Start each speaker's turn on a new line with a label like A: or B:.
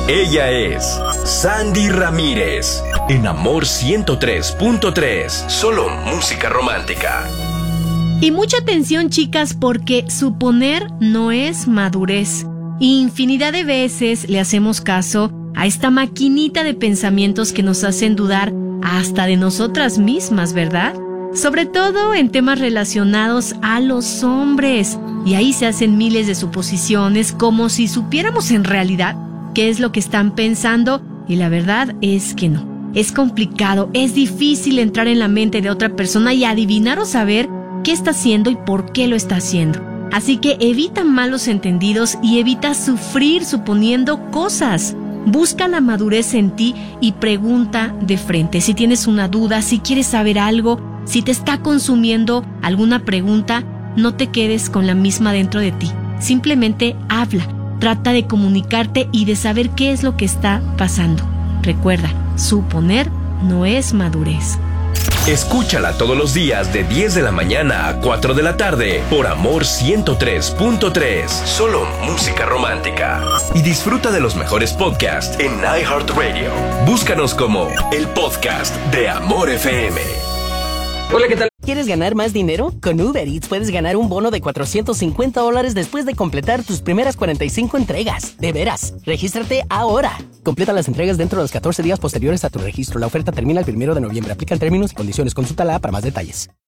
A: Ella es Sandy Ramírez, en Amor 103.3, solo música romántica.
B: Y mucha atención, chicas, porque suponer no es madurez. Infinidad de veces le hacemos caso a esta maquinita de pensamientos que nos hacen dudar hasta de nosotras mismas, ¿verdad? Sobre todo en temas relacionados a los hombres. Y ahí se hacen miles de suposiciones como si supiéramos en realidad qué es lo que están pensando, y la verdad es que no. Es complicado, es difícil entrar en la mente de otra persona y adivinar o saber qué está haciendo y por qué lo está haciendo. Así que evita malos entendidos y evita sufrir suponiendo cosas. Busca la madurez en ti y pregunta de frente. Si tienes una duda, si quieres saber algo, si te está consumiendo alguna pregunta, no te quedes con la misma dentro de ti. Simplemente habla. Trata de comunicarte y de saber qué es lo que está pasando. Recuerda, suponer no es madurez.
A: Escúchala todos los días de 10 de la mañana a 4 de la tarde por Amor 103.3, solo música romántica. Y disfruta de los mejores podcasts en iHeartRadio. Búscanos como el podcast de Amor FM.
C: Hola, ¿qué tal? ¿Quieres ganar más dinero? Con Uber Eats puedes ganar un bono de $450 después de completar tus primeras 45 entregas. ¡De veras! ¡Regístrate ahora! Completa las entregas dentro de los 14 días posteriores a tu registro. La oferta termina el 1 de noviembre. Aplican términos y condiciones. Consulta para más detalles.